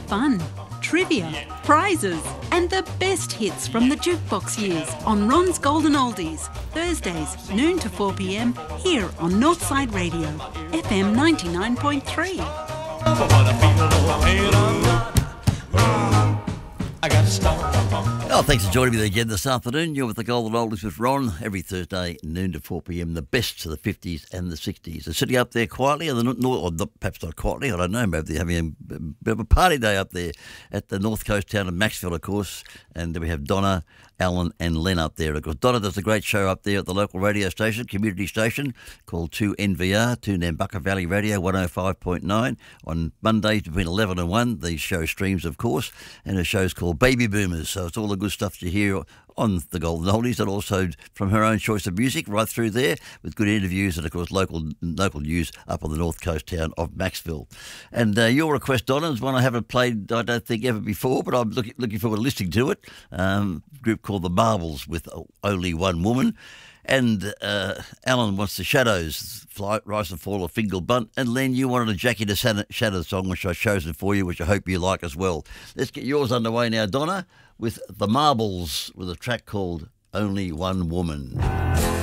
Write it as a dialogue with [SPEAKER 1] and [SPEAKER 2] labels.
[SPEAKER 1] fun, trivia, prizes, and the best hits from the jukebox years on Ron's Golden Oldies. Thursdays, noon to 4 p.m, here on Northside Radio, FM 99.3.
[SPEAKER 2] Oh, thanks for joining me again this afternoon. You're with the Golden Oldies with Ron every Thursday, noon to 4 p.m. The best of the 50s and the 60s. They're sitting up there quietly, or perhaps not quietly, I don't know. Maybe they're having a bit of a party day up there at the north coast town of Maxfield, of course. And we have Donna, Alan and Len up there. Of course, Donna does a great show up there at the local radio station, community station, called 2NVR, 2 Nambucca Valley Radio, 105.9. On Mondays between 11 and 1, the show streams, of course, and her show's called Baby Boomers. So it's all the good stuff you hear on the Golden Oldies, and also from her own choice of music right through there, with good interviews and, of course, local news up on the north coast town of Maxville. And your request, Donna, is one I haven't played, I don't think, ever before, but I'm looking forward to listening to it. Group called The Marbles with Only One Woman. And Alan wants the Shadows, Rise and Fall of Fingal Bunt. And Len, you wanted a Jackie the Shadow song, which I've chosen for you, which I hope you like as well. Let's get yours underway now, Donna, with The Marbles, with a track called Only One Woman.